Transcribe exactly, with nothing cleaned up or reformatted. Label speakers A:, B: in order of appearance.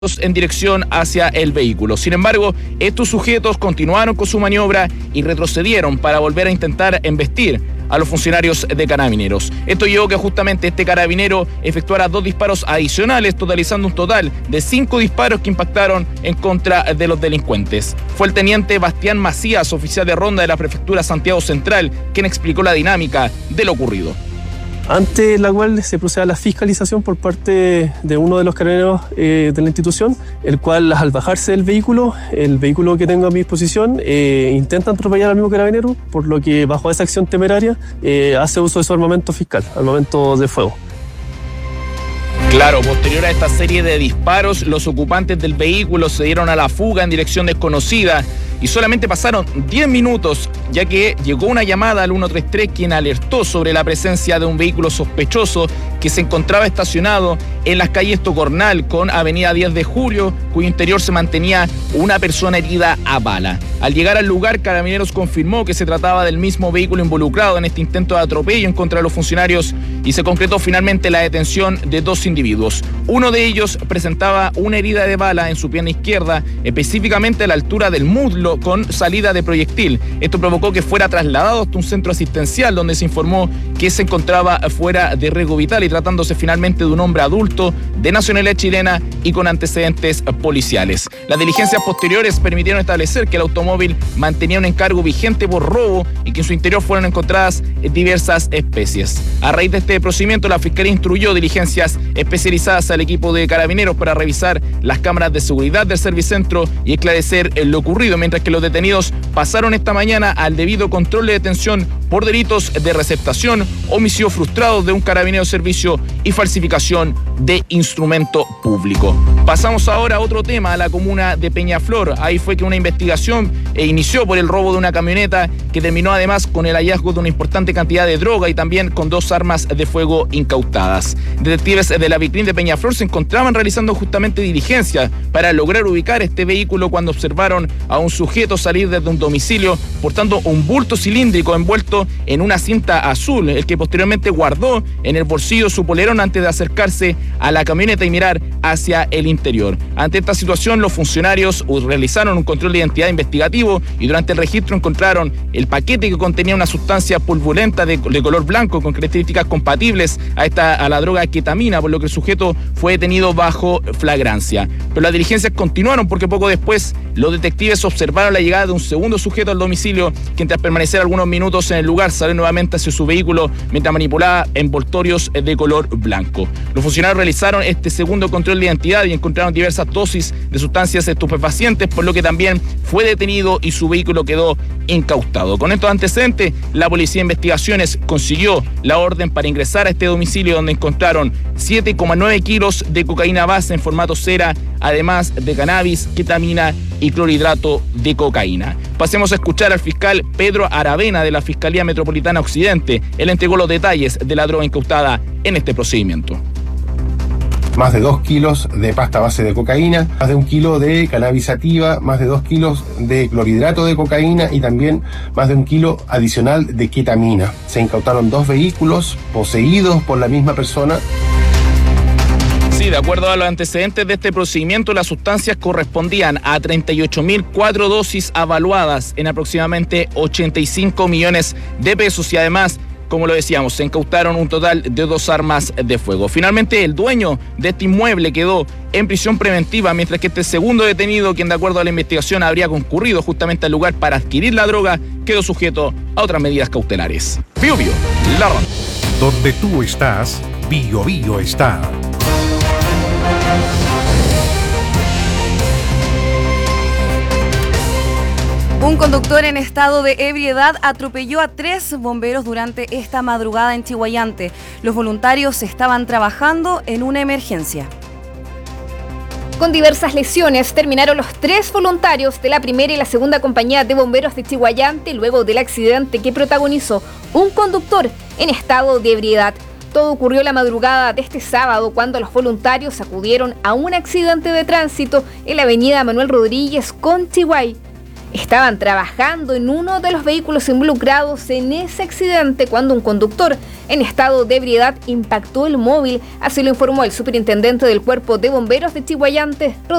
A: en dirección hacia el vehículo. Sin embargo, estos sujetos continuaron con su maniobra y retrocedieron para volver a intentar embestir a los funcionarios de Carabineros. Esto llevó que justamente este carabinero efectuara dos disparos adicionales, totalizando un total de cinco disparos que impactaron en contra de los delincuentes. Fue el teniente Bastián Macías, oficial de ronda de la Prefectura Santiago Central, quien explicó la dinámica de lo ocurrido.
B: Ante la cual se procede a la fiscalización por parte de uno de los carabineros eh, de la institución, el cual al bajarse del vehículo, el vehículo que tengo a mi disposición, eh, intentan atropellar al mismo carabinero, por lo que bajo esa acción temeraria eh, hace uso de su armamento fiscal, armamento de fuego.
A: Claro, posterior a esta serie de disparos, los ocupantes del vehículo se dieron a la fuga en dirección desconocida y solamente pasaron diez minutos, ya que llegó una llamada al uno tres tres quien alertó sobre la presencia de un vehículo sospechoso que se encontraba estacionado en las calles Tocornal con avenida diez de julio, cuyo interior se mantenía una persona herida a bala. Al llegar al lugar, Carabineros confirmó que se trataba del mismo vehículo involucrado en este intento de atropello en contra de los funcionarios y se concretó finalmente la detención de dos individuos. Uno de ellos presentaba una herida de bala en su pierna izquierda, específicamente a la altura del muslo, con salida de proyectil. Esto provocó que fuera trasladado hasta un centro asistencial donde se informó que se encontraba fuera de riesgo vital y tratándose finalmente de un hombre adulto de nacionalidad chilena y con antecedentes policiales. Las diligencias posteriores permitieron establecer que el automóvil mantenía un encargo vigente por robo y que en su interior fueron encontradas diversas especies. A raíz de este procedimiento, la Fiscalía instruyó diligencias especializadas al equipo de Carabineros para revisar las cámaras de seguridad del Servicentro y esclarecer lo ocurrido, mientras que los detenidos pasaron esta mañana al debido control de detención por delitos de receptación, homicidio frustrado de un carabinero de servicio y falsificación de instrumento público. Pasamos ahora a otro tema, a la comuna de Peñaflor. Ahí fue que una investigación eh, inició por el robo de una camioneta que terminó además con el hallazgo de una importante cantidad de droga y también con dos armas de fuego incautadas. Detectives de la Vicrim de Peñaflor se encontraban realizando justamente diligencias para lograr ubicar este vehículo cuando observaron a un sujeto salir desde un domicilio portando un bulto cilíndrico envuelto en una cinta azul, el que posteriormente guardó en el bolsillo su polerón antes de acercarse a la camioneta y mirar hacia el interior. Ante esta situación, los funcionarios realizaron un control de identidad investigativo y durante el registro encontraron el paquete que contenía una sustancia pulvulenta de, de color blanco con características compatibles a, esta, a la droga ketamina, por lo que el sujeto fue detenido bajo flagrancia. Pero las diligencias continuaron porque poco después los detectives observaron la llegada de un segundo sujeto al domicilio, quien tras permanecer algunos minutos en el lugar salió nuevamente hacia su vehículo mientras manipulaba envoltorios de color blanco. Los funcionarios realizaron este segundo control de identidad y encontraron diversas dosis de sustancias estupefacientes, por lo que también fue detenido y su vehículo quedó incautado. Con estos antecedentes, la Policía de Investigaciones consiguió la orden para ingresar a este domicilio donde encontraron siete coma nueve kilos de cocaína base en formato cera, además de cannabis, ketamina y clorhidrato de cocaína. Pasemos a escuchar al fiscal Pedro Aravena de la Fiscalía Metropolitana Occidente. Él entregó los detalles de la droga incautada en este procedimiento.
C: Más de dos kilos de pasta base de cocaína, más de un kilo de cannabis sativa, más de dos kilos de clorhidrato de cocaína y también más de un kilo adicional de ketamina. Se incautaron dos vehículos poseídos por la misma persona.
A: Sí, de acuerdo a los antecedentes de este procedimiento, las sustancias correspondían a treinta y ocho mil cuatro dosis avaluadas en aproximadamente ochenta y cinco millones de pesos y además, como lo decíamos, se incautaron un total de dos armas de fuego. Finalmente, el dueño de este inmueble quedó en prisión preventiva, mientras que este segundo detenido, quien de acuerdo a la investigación habría concurrido justamente al lugar para adquirir la droga, quedó sujeto a otras medidas cautelares. Bio Bio, la radio.
D: Donde tú estás, Bio Bio está.
E: Un conductor en estado de ebriedad atropelló a tres bomberos durante esta madrugada en Chiguayante. Los voluntarios estaban trabajando en una emergencia.
F: Con diversas lesiones terminaron los tres voluntarios de la primera y la segunda compañía de bomberos de Chiguayante luego del accidente que protagonizó un conductor en estado de ebriedad. Todo ocurrió la madrugada de este sábado cuando los voluntarios acudieron a un accidente de tránsito en la avenida Manuel Rodríguez con Chiguay. estaban trabajando en uno de los vehículos involucrados en ese accidente cuando un conductor en estado de ebriedad impactó el móvil, así lo informó el superintendente del Cuerpo de Bomberos de Chiguayante,